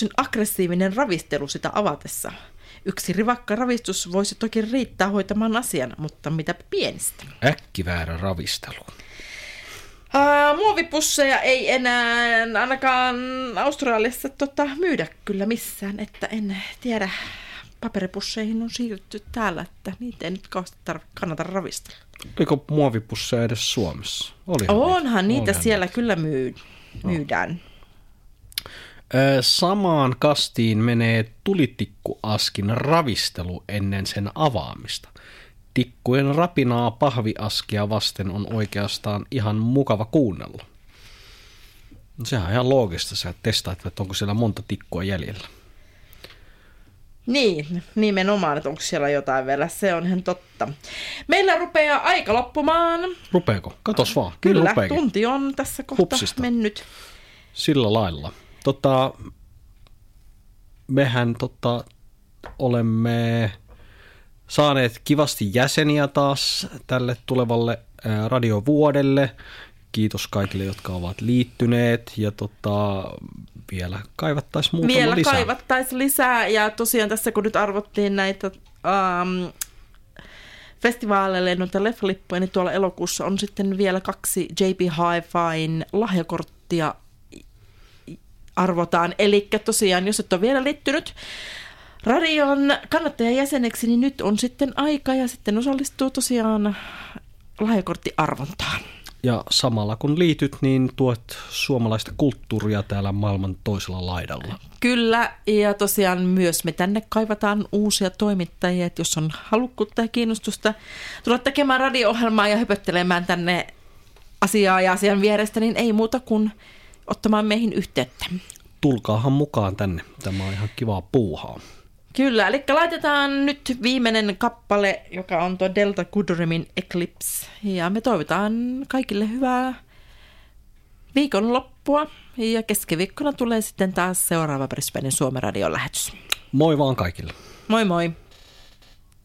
aggressiivinen ravistelu sitä avatessa. Yksi rivakka ravistus voisi toki riittää hoitamaan asian, mutta mitä pienistä? Äkkiväärä ravistelu. Muovipusseja ei enää ainakaan Australiassa myydä kyllä missään, että en tiedä. Paperipusseihin on siirrytty täällä, että niitä ei nyt kauheasti kannata ravistella. Oliko muovipusseja edes Suomessa? Onhan niitä siellä kyllä myydään. Samaan kastiin menee tulitikkuaskin ravistelu ennen sen avaamista. Tikkujen rapinaa pahviaskia vasten on oikeastaan ihan mukava kuunnella. Sehän on ihan loogista, sä testaat, että onko siellä monta tikkua jäljellä. Niin, nimenomaan, että onko siellä jotain vielä, se on ihan totta. Meillä rupeaa aika loppumaan. Rupeeko? Katos vaan. Kyllä, rupeekin. Tunti on tässä kohta Hupsista. mennyt. Sillä lailla. Mehän olemme saaneet kivasti jäseniä taas tälle tulevalle radiovuodelle. Kiitos kaikille, jotka ovat liittyneet ja vielä kaivattaisiin muutama lisää. Vielä kaivattaisiin lisää ja tosiaan tässä kun nyt arvottiin näitä festivaaleille noita leffalippuja, niin tuolla elokuussa on sitten vielä 2 JB Hi-Fin lahjakorttia arvotaan. Eli tosiaan, jos et ole vielä liittynyt radion kannattajajäseneksi, niin nyt on sitten aika ja sitten osallistuu tosiaan lahjakorttiarvontaan. Ja samalla kun liityt, niin tuot suomalaista kulttuuria täällä maailman toisella laidalla. Kyllä, ja tosiaan myös me tänne kaivataan uusia toimittajia, että jos on halukkuutta ja kiinnostusta tulla tekemään radio-ohjelmaa ja höpöttelemään tänne asiaa ja asian vierestä, niin ei muuta kuin ottamaan meihin yhteyttä. Tulkaahan mukaan tänne. Tämä on ihan kivaa puuhaa. Kyllä, eli laitetaan nyt viimeinen kappale, joka on tuo Delta Goodrimin Eclipse. Ja me toivotaan kaikille hyvää viikonloppua. Ja keskiviikkona tulee sitten taas seuraava Brisbanen Suomen radion lähetys. Moi vaan kaikille. Moi moi.